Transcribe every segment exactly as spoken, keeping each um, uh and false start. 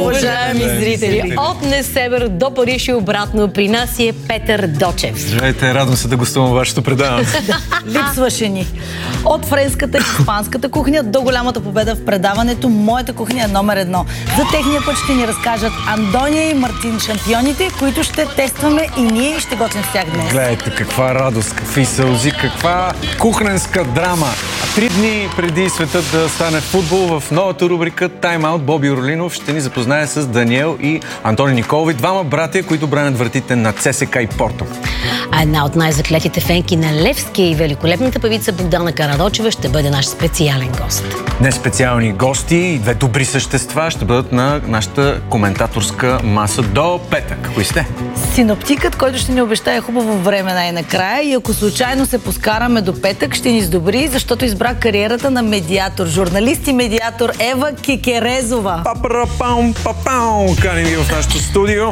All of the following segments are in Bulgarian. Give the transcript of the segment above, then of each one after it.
уважаеми зрители! От Несебър до Париж и обратно при нас е Петър Дочев. Здравейте, радвам се да гостувам вашето предаване. Липсваше ни. От френската и испанската кухня до голямата победа в предаването Моята кухня е номер едно. За техния път ще ни разкажат Андония и Мартин, шампионите, които ще тестваме и ние и ще готвим с тях днес. Гледайте каква радост, какви сълзи, каква кухненска драма. Три дни преди светът да стане футбол, в новата рубрика Time Out Боби Орлинов ще ни запознае с Даниел и Антони Николови, двама братя, които бранят вратите на ЦСКА и Порто. А една от най-заклетите фенки на Левски и великолепната певица Богдана Карадочева ще бъде наш специален гост. Днес специални гости и две добри същества ще бъдат на нашата коментаторска маса до петък. Кои сте? Синоптикът, който ще ни обещае хубаво време най-накрая, и ако случайно се поскараме до петък, ще ни сдобри, защото избра кариерата на медиатор, журналист и медиатор Ева Кекерезова. Папарапаум, папаум! Каним ги в нашото студио.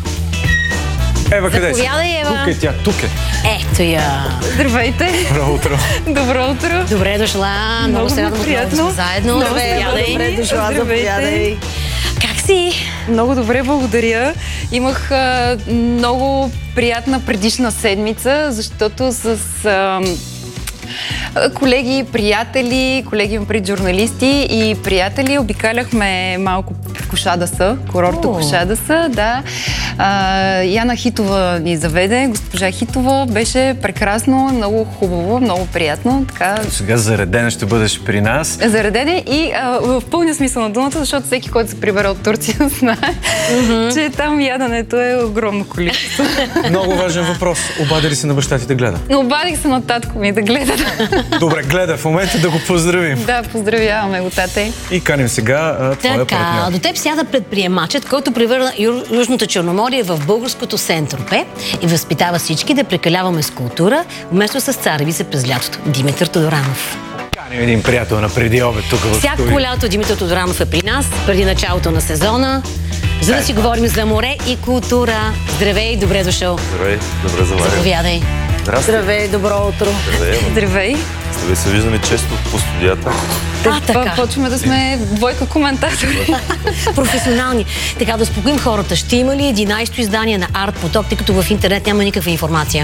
Ева, къде си? Заповядай, Ева. Тук е тя, тук е. Ето я. Здравейте. Добро утро. Добро утро. Добре дошла. Много, много се радвам отново да сме заедно. Много Заповядай. Добре дошла, заповядай. Как си? Много добре, благодаря. Имах а, много приятна предишна седмица, защото с а, колеги, приятели, колеги имам пред журналисти и приятели обикаляхме малко Кушадаса, курорта Кушадаса, да. А, Яна Хитова ни заведе, госпожа Хитова, беше прекрасно, много хубаво, много приятно. Така... Сега заредена ще бъдеш при нас. Заредене и а, в пълния смисъл на думата, защото всеки, който се прибере от Турция, знае, mm-hmm. че там яденето е огромно количество. Много важен въпрос. Обади ли се на баща ти да гледа? Обадих се на татко ми да гледа. Добре, гледа в момента, да го поздравим. Да, поздравяваме го, тате. И каним сега а, твоя Така, партньор. до теб сяда предприемачът, който превърна Ю- Южното Черноморие в българското Сент-Тропе и възпитава всички да прекаляваме с култура, вместо с царевица през лятото. Димитър Тодоранов. Каним един приятел на преди обед тук в Всяко студио. лято Димитър Тодоранов е при нас, преди началото на сезона, за да си говорим за море и култура. Здравей, добре дошъл. Здравей, добре заваря. Заповядай. Здрасти. Здравей, добро утро. Здравей. Здравей. Здравей, се виждаме често по студията. А, така. Почваме да сме двойка коментатори. Професионални. Така, да успокоим хората. Ще има ли единайсето издание на Арт Поток, тъй като в интернет няма никаква информация?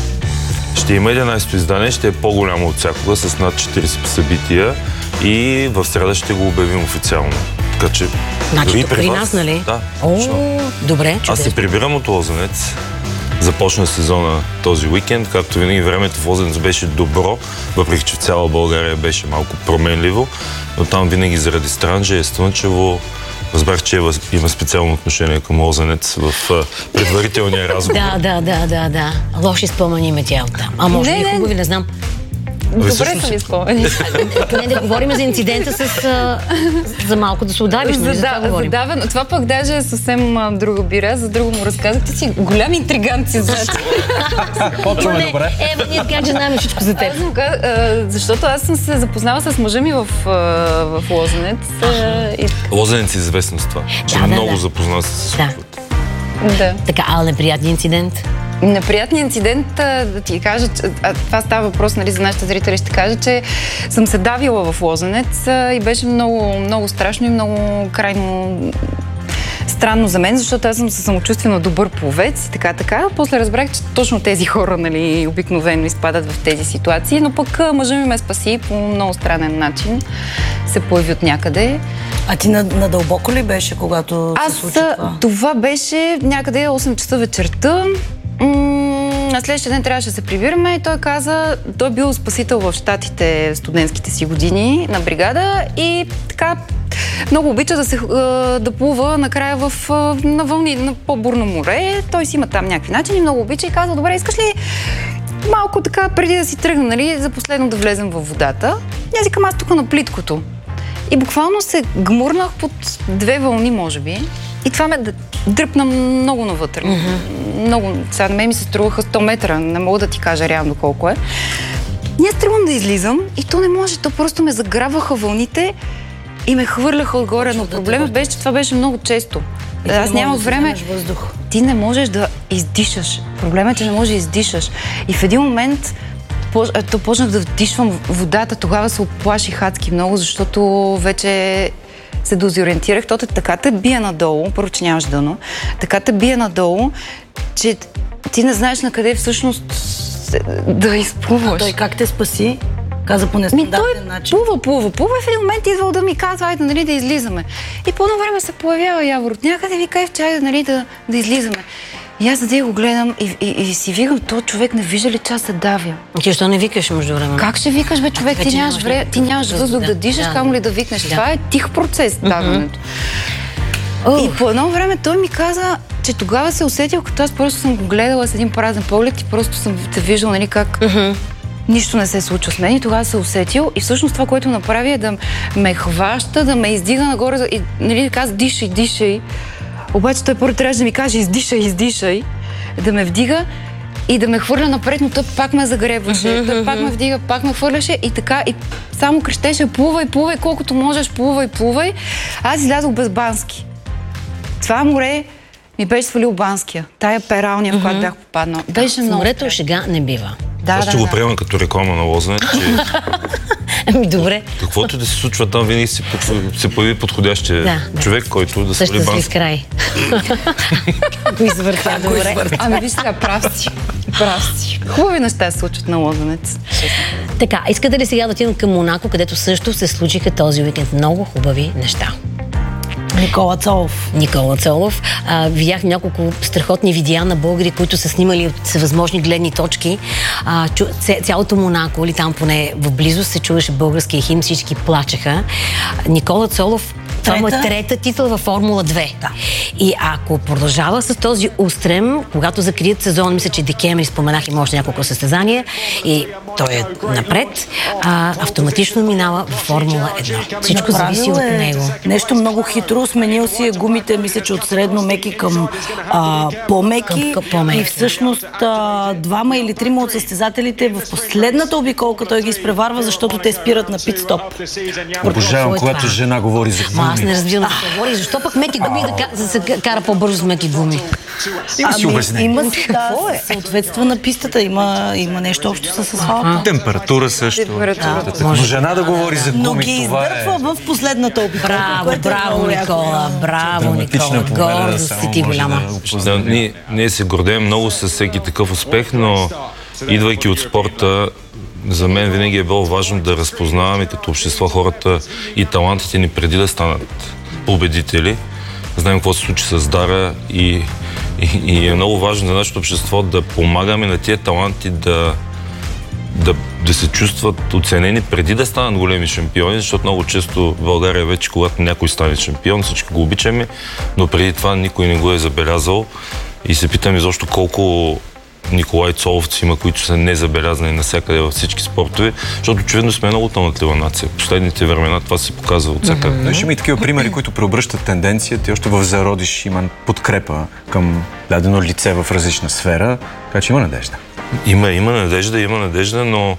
Ще има единайсето издание, ще е по-голямо от всякога, с над четирийсет събития и в среда ще го обявим официално. Така че Значи дори тук при нас, нали? Да, О, точно. добре, Аз се чудесно. прибирам от Лозенец. Започна сезона този уикенд. Както винаги, времето в Лозенец беше добро, въпреки че в цяла България беше малко променливо, но там винаги заради Странджа е слънчево. Разбрах, че има специално отношение към Лозенец в предварителния разговор. Да, да, да, да, да. Лоши спомени има тя оттам. А може Не, би не. хубави, не знам. Добре всъщност- са ми спомени. Не да говорим за инцидента с... а, за малко да се удавиш, нали? За това говорим. Задаван. Това пък даже е съвсем а, друга бира, за друго му разказах. Ти си голям интригант си, значи. Почваме Не, добре. Ева, ние така че знаем всичко за теб. Аз му казах, а, защото аз съм се запознала с мъжа ми в, а, в Лозенец. а, и... Лозенец е известен с това, че Да, да, много да. запознат с Да. Да. Така, а неприятният инцидент? Неприятният инцидент, а, да ти кажа, че, а, това става въпрос, нали, за нашите зрители, ще кажа, че съм се давила в Лозенец а, и беше много, много страшно и много крайно странно за мен, защото аз съм със самочувствено добър пловец и така, така. После разбрах, че точно тези хора, нали, обикновено изпадат в тези ситуации, но пък а, мъжа ми ме спаси по много странен начин. Се появи от някъде. А ти надълбоко ли беше, когато Аз се случи това? това беше някъде осем часа вечерта. На следващия ден трябваше да се прибираме и той каза, той бил спасител в щатите студентските си години на бригада и така много обича да се да плува накрая в, на вълни, на по-бурно море. Той си има там някакви начини, много обича и казва, добре, искаш ли малко така преди да си тръгна, нали, за последно да влезем във водата? И аз викам, аз тук на плиткото. И буквално се гмурнах под две вълни, може би. И това ме дръпна много навътре. Mm-hmm. Много. Сега на мен ми се струваха сто метра. Не мога да ти кажа реално колко е. И аз тръгвам да излизам и то не може. То просто ме заграбваха вълните и ме хвърляха отгоре. Но проблемът беше, че това беше много често. Аз нямах време. Ти не можеш да издишаш. Проблемът е, че не можеш да издишаш. И в един момент то почнах да вдишвам водата. Тогава се оплаших адски много, защото вече се дезориентирах, то така те бие надолу, първо, че нямаш дъно, така те бие надолу, че ти не знаеш на къде всъщност да изплуваш. А той как те спаси? Каза по Ми нестандартен той начин. плува, плува, плува и в един момент идвал да ми казва, айде, нали, да излизаме. И по едно време се появява Явор от някъде и ви каже, че айде, нали, да, да излизаме. И аз да го гледам и, и, и си викам, този човек не вижда ли, че аз се давя? Ти защо не викаш между време? Как ще викаш, бе, човек? А, ти нямаш, вре... ти нямаш въздух да, да дишаш, да. Камо ли да викнеш. Да. Това е тих процес, даването. Mm-hmm. И по едно време той ми каза, че тогава се усетил, като аз просто съм го гледала с един празен поглед и просто съм те виждала, нали, как mm-hmm. нищо не се случва с мен и тогава се усетил и всъщност това, което направи е да ме хваща, да ме издига нагоре и, нали, каза, дишай, дишай. Обаче той първо трябваше да ми каже, издишай, издишай, да ме вдига и да ме хвърля напред, но той пак ме загребваше, mm-hmm. той пак ме вдига, пак ме хвърляше и така, и само крещеше, плувай, плувай, колкото можеш, плувай, плувай. Аз излязох без Бански. Това море ми беше свалил Банския, тая пералня, в която mm-hmm. бях попаднал. Беше много. Морето шега не бива. Да, Аз да, ще да. го приема като реклама на Лозенец, че Ами добре. каквото да се случва там, винаги се, се появи подходящия Да, да. човек, който да свали Същата Бански. с край. Го извъртя, добре. Ами виж сега, прав си. Прав си. Хубави неща се случват на Лозенец. Така, искате ли сега да отидем към Монако, където също се случиха този уикенд много хубави неща? Никола Цолов. Никола Цолов. А, видях няколко страхотни видеа на българи, които са снимали от всевъзможни гледни точки. А, чу, цялото Монако, или там поне в близост, се чуваше българския химн, всички плачеха. Никола Цолов, това му е трета титла във Формула две. Да. И ако продължава с този устрем, когато закрият сезон, мисля, че декември, споменах, има още няколко състезания и той е напред, а, автоматично минава в Формула едно. Всичко зависи от е него. Нещо много хитро, сменил си е гумите, мисля, че от средно меки към а, по-меки. Към по-меки. И всъщност а, двама или трима от състезателите в последната обиколка той ги изпреварва, защото те спират на пит-стоп. Обожавам, когато жена говори за гуми. Аз не разбирам какво говори. Защо пък меки гуми да, да се кара по-бързо с меки гуми? Има си обяснение. Има си, да, съответства на пистата. Има, има нещо общо с асфалта. Температура също. Но жена да говори за Но гуми, ги това е... издърпва в последната обиколка. Браво, браво, Никола, браво, Никола. Гордост си ти голяма. Да, ние, ние се гордеем много с всеки такъв успех, но идвайки от спорта, за мен винаги е било важно да разпознаваме като общество хората и талантите ни преди да станат победители. Знаем какво се случи с Дара и, и, и е много важно за нашето общество да помагаме на тия таланти да, да, да се чувстват оценени преди да станат големи шампиони, защото много често в България вече, когато някой стане шампион, всички го обичаме, но преди това никой не го е забелязал и се питаме изобщо колко Николай Цоловци има, които са незабелязани навсякъде във всички спортове, защото очевидно сме много талантлива нация. В последните времена това се показва от всякъде. Mm-hmm. Ще има и такива примери, които преобръщат тенденцията и още в зародиш има подкрепа към дадено лице в различна сфера, така че има надежда. Има, има надежда, има надежда, но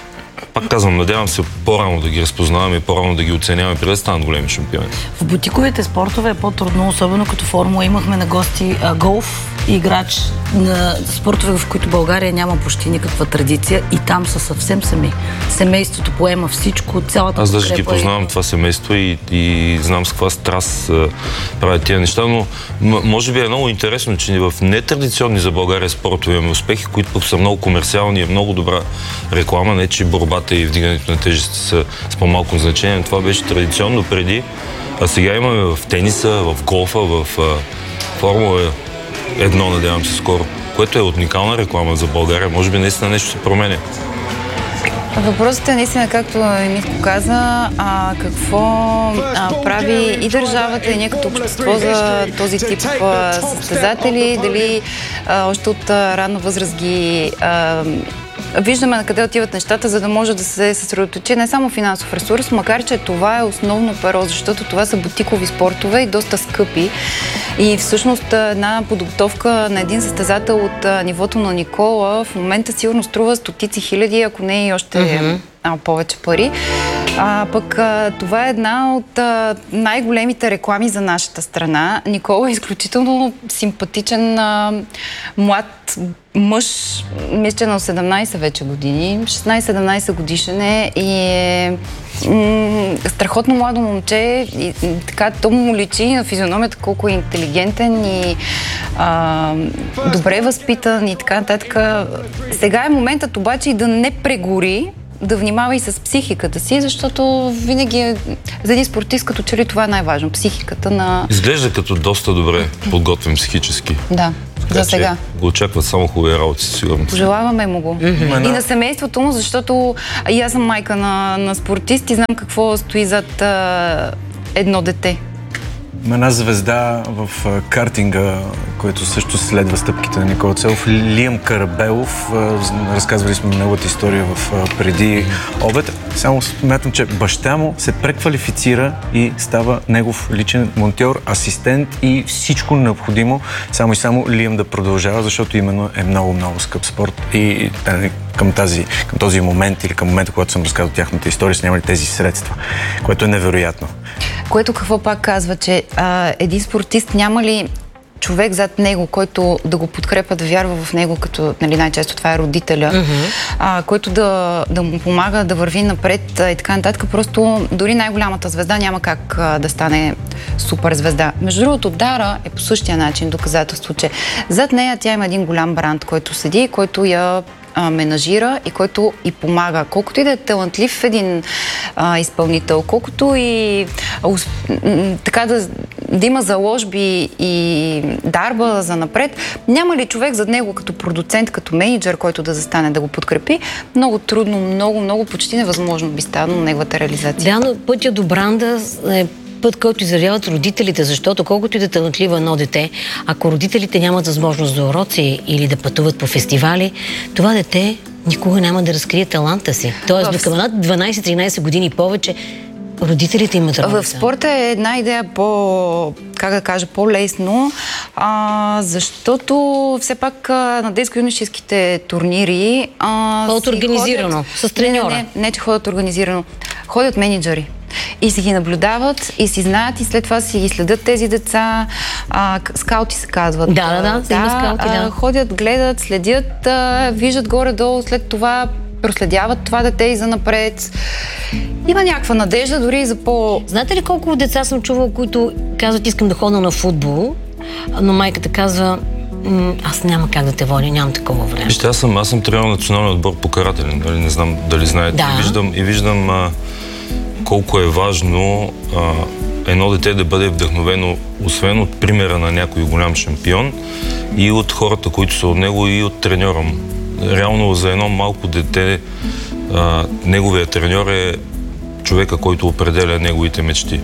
пак казвам, надявам се по-рано да ги разпознаваме и по-рано да ги оценяваме, преди да станат големи шампиони. В бутиковите спортове е по-трудно, особено като формула. Имахме на гости а, голф играч на спортове, в които България няма почти никаква традиция и там са съвсем сами. Семейството поема всичко, цялата Аз даже ги е... познавам това семейство и, и знам с каква страст а, правят тия неща, но м- може би е много интересно, че в нетрадиционни за България спортове имаме успехи, които пък са много комерциални, е много добра реклама, не че борбата и вдигането на тежести са с по-малко значение. Това беше традиционно преди, а сега имаме в тениса, в голфа, в а, Формула едно, надявам се скоро, което е уникална реклама за България. Може би наистина нещо се променя. Въпросът е наистина, както Митко каза, а, какво а, прави и държавата, и ние като общество за този тип а, състезатели, дали а, още от а, ранна възраст ги а, виждаме на къде отиват нещата, за да може да се съсредоточи не само финансов ресурс, макар че това е основно перо, защото това са бутикови спортове и доста скъпи. И всъщност една подготовка на един състезател от нивото на Никола в момента сигурно струва стотици хиляди, ако не и още uh-huh. а, повече пари. А пък а, това е една от а, най-големите реклами за нашата страна. Никола е изключително симпатичен а, млад мъж, мисля на седемнайсет вече години, шестнайсет-седемнайсет годишен е и е м- страхотно младо момче и така то му личи на физиономията колко е интелигентен и а, добре възпитан и така нататък. Сега е моментът обаче и да не прегори, да внимава и с психиката си, защото винаги е, за един спортист като че ли това е най-важно. Психиката на... Изглежда като доста добре подготвен психически. Да, за сега. Го очакват само хубави работи, сигурно. Пожелаваме му го. Mm-hmm. И на семейството му, защото и аз съм майка на, на спортист и знам какво стои зад а, едно дете. Една звезда в картинга, който също следва стъпките на Никола Целов, Лиам Карабелов. Разказвали сме неговата история в преди обед. Само смятам, че баща му се преквалифицира и става негов личен монтьор, асистент и всичко необходимо. Само и само Лиам да продължава, защото именно е много-много скъп спорт. И към, тази, към този момент или към момента, когато съм разказал тяхната история, са нямали тези средства, което е невероятно. Което какво пак казва, че а, един спортист няма ли човек зад него, който да го подкрепа, да вярва в него, като нали, най-често това е родителя, mm-hmm. а, който да, да му помага да върви напред а, и така нататък. Просто дори най-голямата звезда няма как а, да стане супер звезда. Между другото, Дара е по същия начин доказателство, че зад нея тя има един голям бранд, който седи, който я а, менажира и който и помага. Колкото и да е талантлив един а, изпълнител, колкото и а, усп... така да, да има заложби и дарба за напред, няма ли човек зад него като продуцент, като менеджер, който да застане да го подкрепи, много трудно, много, много почти невъзможно би станало неговата реализация. Да, но пътя до бранда е път, който изявяват родителите, защото колкото и да талантливо едно дете, ако родителите нямат възможност за уроци или да пътуват по фестивали, това дете никога няма да разкрие таланта си. Тоест, докато над дванайсет-тринайсет години повече, родителите имат работа. В спорта е една идея по, как да кажа, по-лесно, а, защото все пак а, на детско-юношеските турнири а, ходят организирано, ходят, с треньора. Не, не, не, че ходят организирано. Ходят менеджери. И си ги наблюдават, и си знаят, и след това си ги следят тези деца. А, скаути се казват. Да, да, да, да, има скаути, да. А, ходят, гледат, следят, а, виждат горе-долу, след това проследяват това дете и занапред. Има някаква надежда, дори и за по... Знаете ли колко деца съм чувала, които казват, искам да ходя на футбол, но майката казва, аз няма как да те водя, нямам такова време. Вижте, аз съм, аз съм тренирал националния отбор по карателен, нали? Не знам дали знаете. Да. И виждам, и виждам а, колко е важно а, едно дете да бъде вдъхновено, освен от примера на някой голям шампион, и от хората, които са от него, и от треньора му. Реално за едно малко дете а, неговият треньор е човека, който определя неговите мечти.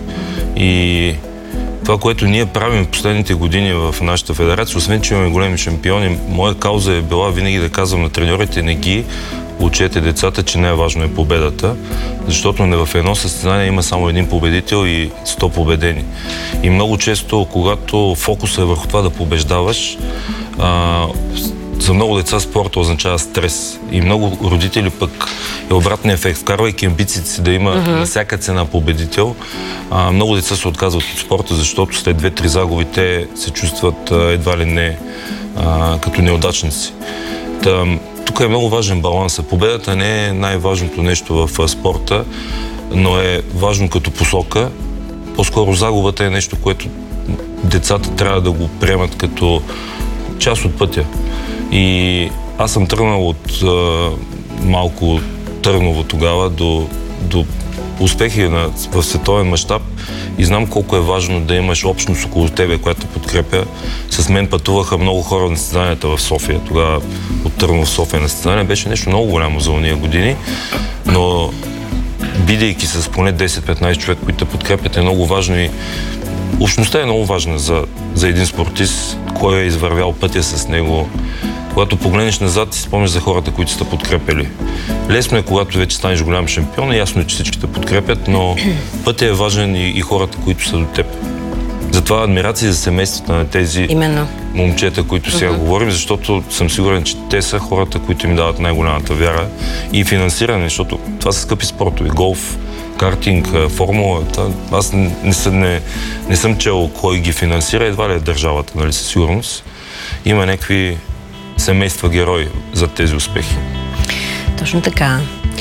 И това, което ние правим в последните години в нашата федерация, освен че имаме големи шампиони, моя кауза е била винаги да казвам на треньорите, не ги учете децата, че най-важно е победата, защото не в едно състезание има само един победител и сто победени. И много често, когато фокусът е върху това да побеждаваш, а, за много деца спорта означава стрес. И много родители пък е обратния ефект. Вкарвайки амбициите си да има uh-huh. на всяка цена победител, а, много деца се отказват от спорта, защото след две-три загуби те се чувстват а, едва ли не а, като неудачници. Та, тук е много важен баланс. Победата не е най-важното нещо в а, спорта, но е важно като посока. По-скоро загубата е нещо, което децата трябва да го приемат като част от пътя. И аз съм тръгнал от а, малко Търново тогава до, до успехи на, в световен мащаб и знам колко е важно да имаш общност около тебе, която те подкрепя. С мен пътуваха много хора на състезанията в София. Тогава от Търново в София на състезание беше нещо много голямо за уния години, но бидейки с поне десет-петнайсет човек, които те подкрепят, е много важно и общността е много важна за, за един спортист, кой е извървял пътя с него. Когато погледнеш назад, си спомняш за хората, които са те подкрепили. Лесно е, когато вече станеш голям шампион, ясно е, че всички те подкрепят, но пътя е важен и, и хората, които са до теб. Затова адмирация за семействата на тези Именно. момчета, които сега uh-huh. говорим, защото съм сигурен, че те са хората, които им дават най-голямата вяра и финансиране, защото това са скъпи спортове. Голф, картинг, формула. Аз не, не, съм, не, не съм чел кой ги финансира, едва ли е държавата, нали, със сигурност. Има някакви семейства герои за тези успехи. Точно така.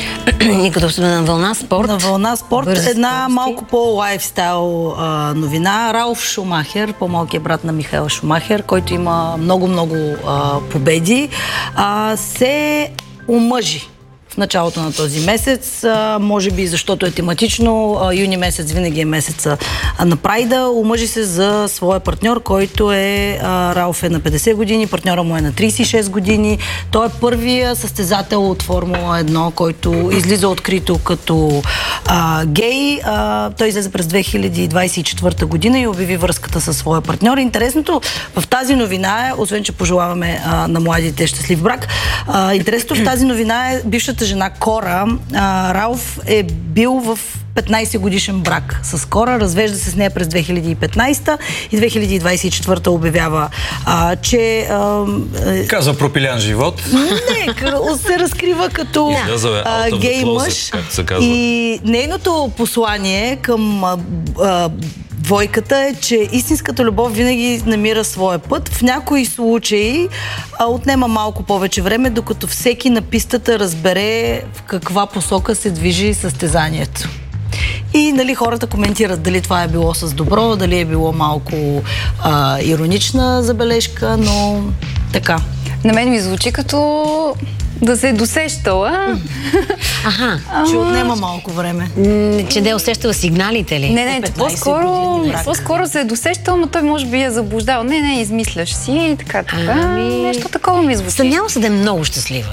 И като сме на вълна спорт. На вълна спорт, бързи една скорости. малко по-лайфстайл а, новина. Ралф Шумахер, по-малкият брат на Михаел Шумахер, който има много-много победи, а, се омъжи в началото на този месец. А, може би защото е тематично. А, юни месец винаги е месеца на Прайда. Омъжи се за своя партньор, който е а, Ралф е на петдесет години, партньора му е на трийсет и шест години. Той е първия състезател от Формула едно, който излиза открито като а, гей. А, той излезе през две хиляди двадесет и четвърта година и обяви връзката със своя партньор. Интересното в тази новина е, освен че пожелаваме а, на младите щастлив брак, а, интересното в тази новина е бившата жена Кора. А, Ралф е бил в петнайсет годишен брак с Кора, развежда се с нея през две хиляди и петнайсета и две хиляди двадесет и четвърта обявява, а, че... А, Казва пропилян живот. Не, се разкрива като а, гей мъж. И нейното послание към а, а, двойката е, че истинската любов винаги намира своя път. В някои случаи а, отнема малко повече време, докато всеки на пистата разбере в каква посока се движи състезанието. И нали, хората коментират дали това е било с добро, дали е било малко а, иронична забележка, но така. На мен ми звучи като да се е досещала. Аха. Че отнема малко време. М, че не е усещала сигналите ли? Не, не, по-скоро, по-скоро се е досещал, но той може би я заблуждал. Не, не, измисляш си и така, така. Ами... Нещо такова ми звучи. Съмнявам се да е много щастлива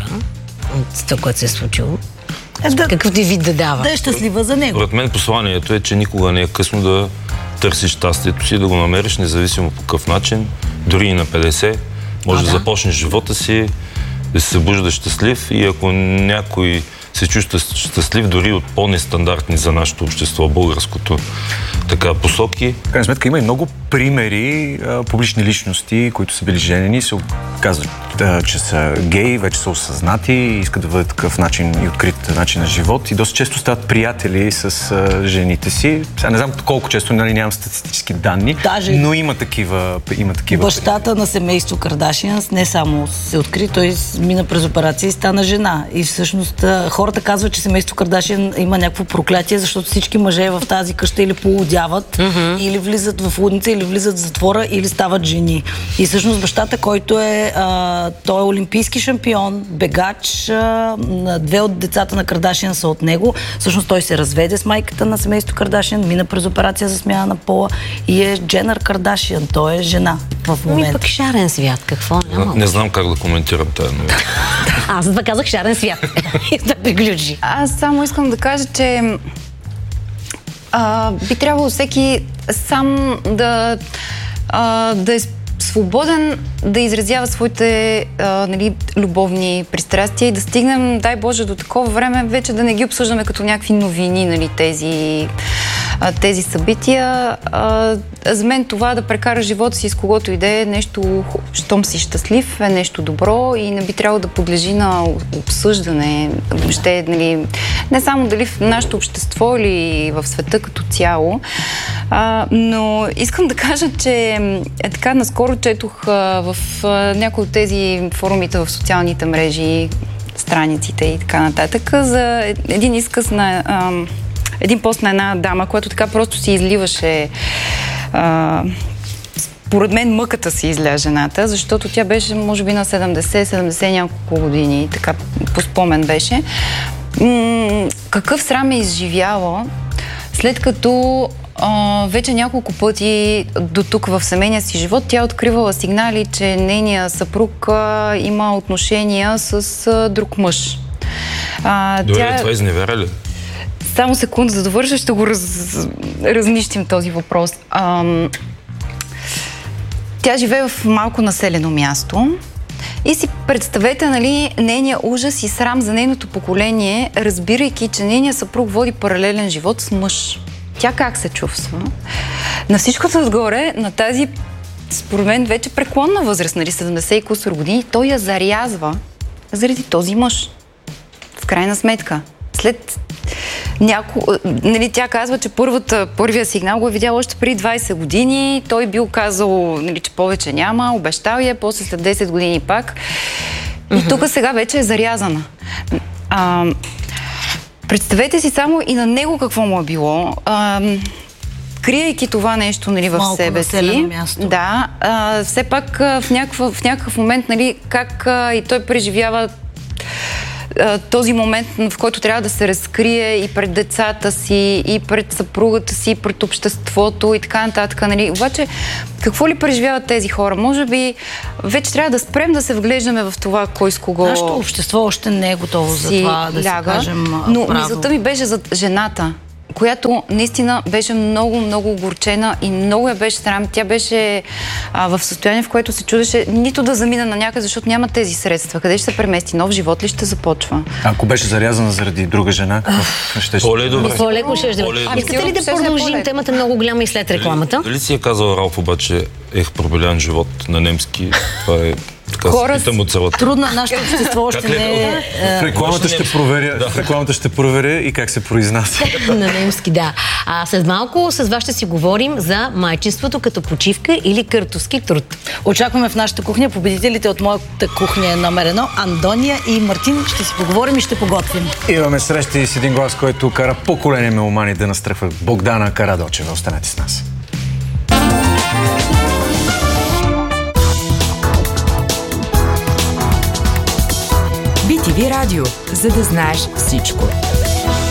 от това, което се е случило. Е, да, Какъв ти вид да дава? да е щастлива за него. Според мен посланието е, че никога не е късно да търсиш щастието си, да го намериш, независимо по какъв начин. Дори и на петдесет може а, да. да започнеш живота си, да се събуждаш щастлив и ако някой се чувства щастлив, дори от по-нестандартни за нашето общество, българското, така, посоки. В крайна сметка има и много примери, а, публични личности, които са били женени, се казват, да, че са геи, вече са осъзнати и искат да бъдат такъв начин и открит начин на живот и доста често стават приятели с а, жените си. Сега не знам колко често, нали, нямам статистически данни, Даже но има такива, има такива бащата на семейство Кардашианс не само се откри, той мина през операция и стана жена. И всъщност хората казват, че семейство Кардашиан има някакво проклятие, защото всички мъже в тази къща или полудяват, mm-hmm. или влизат в лудница, или влизат в затвора, или стават жени. И всъщност бащата, който е а, той е олимпийски шампион, бегач, а, две от децата на Кардашиан са от него. Всъщност той се разведе с майката на семейство Кардашиан, мина през операция за смяна на пола и е Дженър Кардашиан. Той е жена в момента. Ми пък шарен свят, какво няма? Не, не знам как да коментирам тази новина. Аз затова казах шарен свят. Да приключи. Аз само искам да кажа, че а, би трябвало всеки сам да, а, да е свободен да изразява своите а, нали, любовни пристрастия и да стигнем, дай Боже, до такова време вече да не ги обсъждаме като някакви новини, нали, тези, а, тези събития. А, за мен това да прекара живота си с когото и да е нещо, щом си щастлив, е нещо добро и не би трябвало да подлежи на обсъждане. Въобще, нали, не само дали в нашето общество или в света като цяло. А, но искам да кажа, че е така, наскоро четох а, в а, някои от тези форумите в социалните мрежи, страниците и така нататък, за един изказ на а, един пост на една дама, която така просто си изливаше а, според мен мъката си изля жената, защото тя беше може би на седемдесет седемдесет няколко години, така по спомен беше. М- какъв срам е изживяла, след като а, вече няколко пъти до тук в семейния си живот тя откривала сигнали, че нейният съпруг а, има отношения с а, друг мъж. А, Добре, тя... това изневера ли? Само секунда, за да довърша, ще го раз... разнищим този въпрос. А, тя живее в малко населено място и си представете, нали, нейния ужас и срам за нейното поколение, разбирайки, че нейният съпруг води паралелен живот с мъж. Тя как се чувства? На всичкото отгоре, на тази, според мен, вече преклонна възраст, нали, седемдесет и кусор години, той я зарязва заради този мъж. В крайна сметка. След Няко... Нали, тя казва, че първата, първия сигнал го е видял още преди двайсет години. Той бил казал, нали, че повече няма, обещал я, после след десет години пак. И mm-hmm. тук сега вече е зарязана. А, представете си само и на него какво му е било. А, криейки това нещо, нали, в малко себе си. Място. Да, а, все пак а, в, някакъв, в някакъв момент, нали, как а, и той преживява този момент, в който трябва да се разкрие и пред децата си, и пред съпругата си, и пред обществото и така нататък. Нали? Обаче, какво ли преживяват тези хора? Може би вече трябва да спрем да се вглеждаме в това кой с кого... Нашето общество още не е готово за това да ляга, си кажем но право. мисълта ми беше за жената, която наистина беше много, много огорчена и много я беше срам. Тя беше а, в състояние, в което се чудеше нито да замина на някъде, защото няма тези средства. Къде ще се премести? Нов живот ли ще започва? Ако беше зарязана заради друга жена, какво ще ще... По-ли добре. По-леко ще да... Искате ли да продължим? Темата е много голяма и след рекламата. Дали си е казал Ралф обаче ех, пробелян живот на немски? Това е... Така Хора, се питам от цялата. Трудно, нашето общество още не е... В рекламата ще проверя, да. В рекламата ще проверя и как се произнася. На немски, да. А след малко с вас ще си говорим за майчинството като почивка или къртовски труд. Очакваме в нашата кухня победителите от моята кухня номер едно, Андония и Мартин. Ще си поговорим и ще поготвим. Имаме срещи с един глас, който кара поколение меломани да настръхват Богдана Карадочева. Останете с нас. би ти ви Радио, за да знаеш всичко.